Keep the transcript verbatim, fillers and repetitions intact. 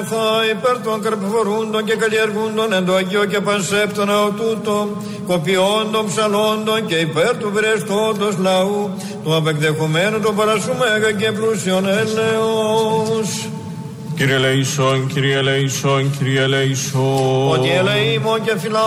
Δόξασθα υπέρ των καρποφορούντων και καλλιεργούντων εν το Αγίο και Πασέπτο ναό τούτο, κοπιόντων, ψαλόντων και υπέρ του βρεστόντος λαού, του απεκδεχομένου των παρασούμεγα και πλούσιον έλεος. Κύριε ελεησόν, Κύριε ελεησόν, Κύριε ελεησόν. Ότι ελεήμων και φυλά